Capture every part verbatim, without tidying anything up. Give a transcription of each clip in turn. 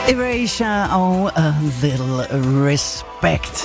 Erasure og A Little Respect.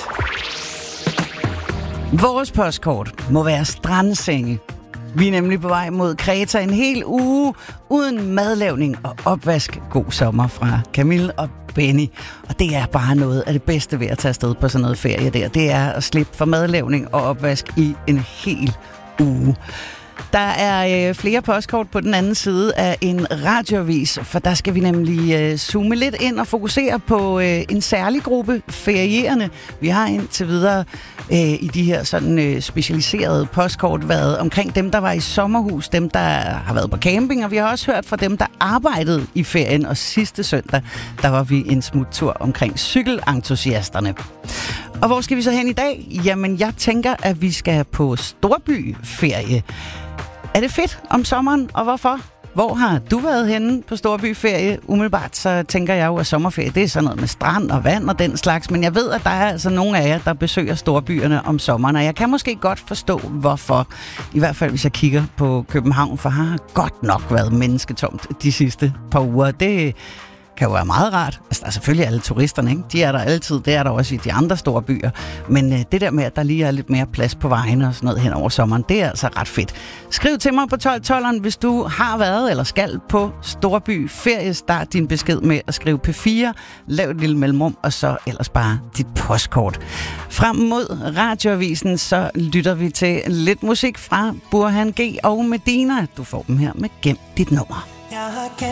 Vores postkort må være strandsenge. Vi er nemlig på vej mod Kreta en hel uge uden madlavning og opvask. God sommer fra Camille og Benny. Og det er bare noget af det bedste ved at tage afsted på sådan noget ferie der. Det er at slippe for madlavning og opvask i en hel uge. Der er øh, flere postkort på den anden side af en radioavis, for der skal vi nemlig øh, zoome lidt ind og fokusere på øh, en særlig gruppe ferierende. Vi har indtil videre øh, i de her sådan øh, specialiserede postkort været omkring dem, der var i sommerhus, dem, der har været på camping, og vi har også hørt fra dem, der arbejdede i ferien. Og sidste søndag, der var vi en smuttur omkring cykelentusiasterne. Og hvor skal vi så hen i dag? Jamen, jeg tænker, at vi skal på storbyferie. Er det fedt om sommeren, og hvorfor? Hvor har du været henne på storbyferie? Umiddelbart så tænker jeg jo, at sommerferie, det er sådan noget med strand og vand og den slags. Men jeg ved, at der er altså nogle af jer, der besøger storbyerne om sommeren. Og jeg kan måske godt forstå, hvorfor. I hvert fald, hvis jeg kigger på København, for har godt nok været mennesketomt de sidste par uger. Det kan jo være meget rart. Altså, der er selvfølgelig alle turisterne, ikke? De er der altid. Det er der også i de andre store byer. Men øh, det der med, at der lige er lidt mere plads på vejene og sådan noget hen over sommeren, det er altså ret fedt. Skriv til mig på tolv tolv, hvis du har været eller skal på storby ferie. Start din besked med at skrive P fire, lav et lille mellemrum, og så ellers bare dit postkort. Frem mod radioavisen, så lytter vi til lidt musik fra Burhan G og Medina. Du får dem her med Gem dit nummer.